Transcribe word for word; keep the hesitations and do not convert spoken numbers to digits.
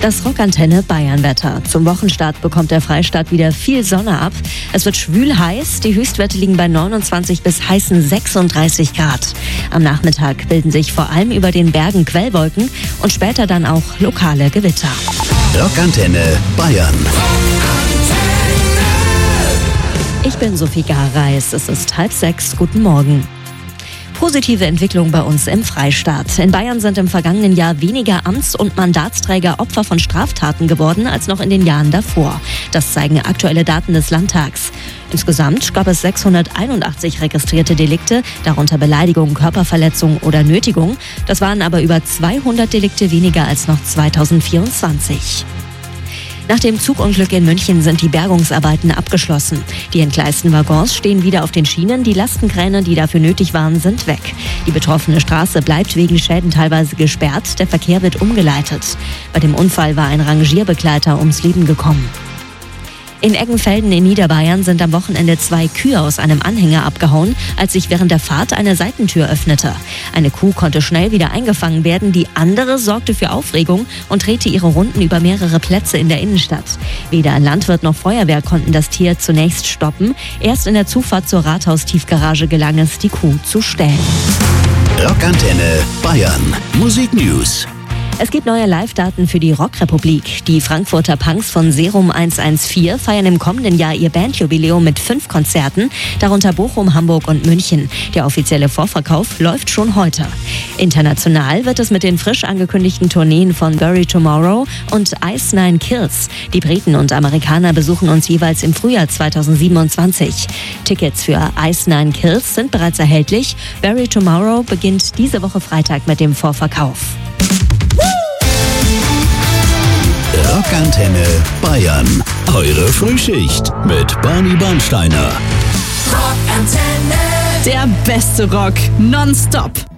Das Rockantenne Bayern-Wetter. Zum Wochenstart bekommt der Freistaat wieder viel Sonne ab. Es wird schwül heiß. Die Höchstwerte liegen bei neunundzwanzig bis heißen sechsunddreißig Grad. Am Nachmittag bilden sich vor allem über den Bergen Quellwolken und später dann auch lokale Gewitter. Rockantenne Bayern. Ich bin Sophie Gareis. Es ist halb sechs. Guten Morgen. Positive Entwicklung bei uns im Freistaat. In Bayern sind im vergangenen Jahr weniger Amts- und Mandatsträger Opfer von Straftaten geworden als noch in den Jahren davor. Das zeigen aktuelle Daten des Landtags. Insgesamt gab es sechshunderteinundachtzig registrierte Delikte, darunter Beleidigung, Körperverletzung oder Nötigung. Das waren aber über zweihundert Delikte weniger als noch zweitausendvierundzwanzig. Nach dem Zugunglück in München sind die Bergungsarbeiten abgeschlossen. Die entgleisten Waggons stehen wieder auf den Schienen, die Lastenkräne, die dafür nötig waren, sind weg. Die betroffene Straße bleibt wegen Schäden teilweise gesperrt, der Verkehr wird umgeleitet. Bei dem Unfall war ein Rangierbegleiter ums Leben gekommen. In Eggenfelden in Niederbayern sind am Wochenende zwei Kühe aus einem Anhänger abgehauen, als sich während der Fahrt eine Seitentür öffnete. Eine Kuh konnte schnell wieder eingefangen werden, die andere sorgte für Aufregung und drehte ihre Runden über mehrere Plätze in der Innenstadt. Weder Landwirt noch Feuerwehr konnten das Tier zunächst stoppen. Erst in der Zufahrt zur Rathaustiefgarage gelang es, die Kuh zu stellen. Rockantenne Bayern. Musik News. Es gibt neue Live-Daten für die Rockrepublik. Die Frankfurter Punks von Serum eins eins vier feiern im kommenden Jahr ihr Bandjubiläum mit fünf Konzerten, darunter Bochum, Hamburg und München. Der offizielle Vorverkauf läuft schon heute. International wird es mit den frisch angekündigten Tourneen von Bury Tomorrow und Ice Nine Kills. Die Briten und Amerikaner besuchen uns jeweils im Frühjahr zweitausendsiebenundzwanzig. Tickets für Ice Nine Kills sind bereits erhältlich. Bury Tomorrow beginnt diese Woche Freitag mit dem Vorverkauf. Rockantenne Bayern. Eure Frühschicht mit Barney Bernsteiner. Rockantenne. Der beste Rock nonstop.